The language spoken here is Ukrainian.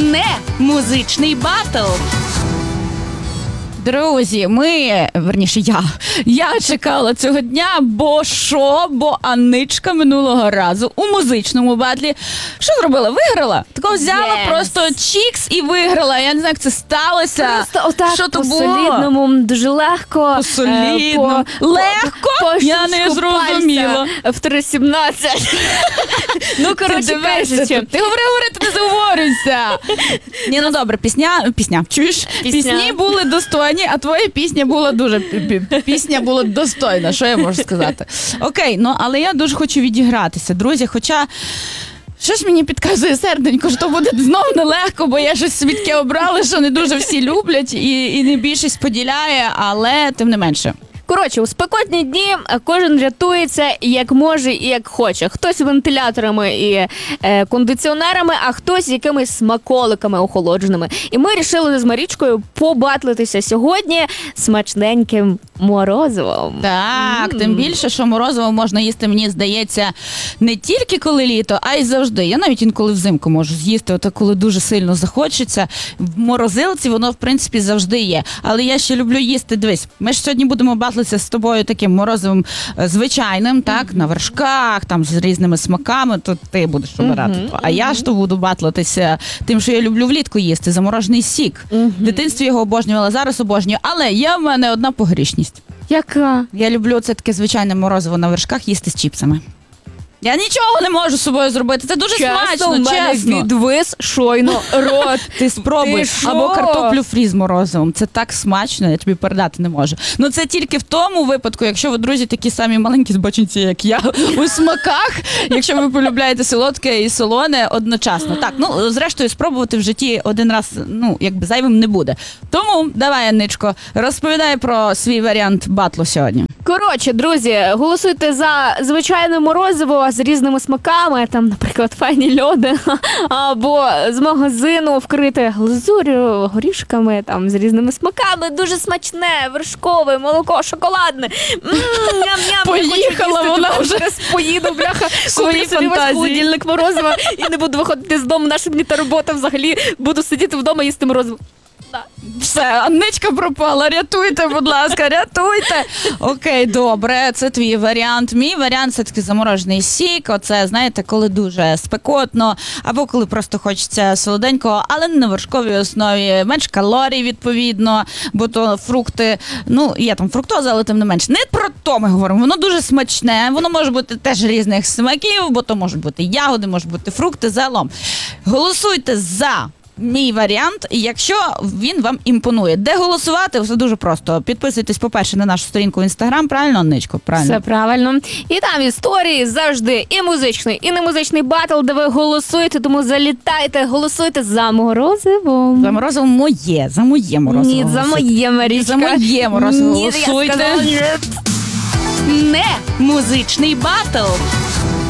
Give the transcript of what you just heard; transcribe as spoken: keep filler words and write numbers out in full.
Не музичний батл. Друзі, ми, верніше я, я чекала цього дня, бо що? Бо Анничка минулого разу у музичному батлі, що зробила? Виграла? Такого взяла Yes. просто чікс і виграла. Я не знаю, як це сталося. Просто отак що то по було? солідному, дуже легко. По солідному. Е, по, Легко? По, по Я не щелчку зрозуміла. пальця в три сімнадцять. Ну, коротше кажучи. Ти говори, говори, ти не заговорюйся. Ні, ну добре, пісня, пісня, чуєш? Пісня. Пісні були достойні, а твоя пісня була дуже, пісня була достойна, що я можу сказати. Окей, ну, але я дуже хочу відігратися, друзі, хоча... Щось мені підказує серденько, що буде знов нелегко, бо я щось собі таке обрала, що не дуже всі люблять і, і не більшість поділяє, але тим не менше. Коротше, у спекотні дні кожен рятується як може і як хоче. Хтось вентиляторами і е, кондиціонерами, а хтось якимись смаколиками охолодженими. І ми вирішили з Марічкою побатлитися сьогодні смачненьким морозивом. Так, mm. тим більше, що морозиво можна їсти, мені здається, не тільки коли літо, а й завжди. Я навіть інколи взимку можу з'їсти, ото коли дуже сильно захочеться. В морозилці воно, в принципі, завжди є. Але я ще люблю їсти, дивись, ми ж сьогодні будемо батлитися з тобою таким морозивом звичайним, так, mm-hmm. на вершках, там з різними смаками, то ти будеш обирати. Mm-hmm. А я ж то буду батлитися тим, що я люблю влітку їсти, заморожений сік. Mm-hmm. В дитинстві його обожнювала, зараз обожнюю. Але є в мене одна погрішність. Яка? Я люблю це таке звичайне морозиво на вершках їсти з чіпсами. Я нічого не можу з собою зробити. Це дуже чесно, смачно, в мене чесно. відвис щойно рот. Ти спробуй. Ти Або картоплю фрі з морозивом. Це так смачно, я тобі передати не можу. Ну це тільки в тому випадку, якщо ви, друзі, такі самі маленькі збочинці, як я, у смаках, якщо ви полюбляєте солодке і солоне одночасно. Так, ну, зрештою, спробувати в житті один раз, ну, якби зайвим не буде. Тому, давай, Анничко, розповідай про свій варіант батлу сьогодні. Коротше, друзі, голосуйте за звичайне морозиво з різними смаками, там, наприклад, файні льоди, або з магазину вкрите глазур'ю, горішками, там, з різними смаками, дуже смачне, вершкове, молоко, шоколадне. Ням-ням, поїхала вона вже. Поїду, бляха, свої собі весь фантазії. холодильник морозива і не буду виходити з дому, наша мені та робота взагалі, буду сидіти вдома їсти морозиво. Да. Все, Анничка пропала, рятуйте, будь ласка, рятуйте. Окей, добре, це твій варіант. Мій варіант – це такий заморожений сік. Оце, знаєте, коли дуже спекотно, або коли просто хочеться солоденького, але не на вершковій основі, менш калорій, відповідно, бо то фрукти, ну, є там фруктоза, але тим не менш. Не про то ми говоримо, воно дуже смачне, воно може бути теж різних смаків, бо то можуть бути ягоди, можуть бути фрукти, загалом. Голосуйте за мій варіант, якщо він вам імпонує. Де голосувати? Все дуже просто. Підписуйтесь, по-перше, на нашу сторінку в Інстаграм, правильно, Анничко? Правильно. Все правильно. І там історії завжди і музичний, і не музичний батл, де ви голосуєте, тому залітайте, голосуйте за морозиво. За морозиво моє, за моє морозиво. Ні, за моє, Марічка. За моє морозиво Ні, голосуйте. я сказала, ні. Не музичний батл.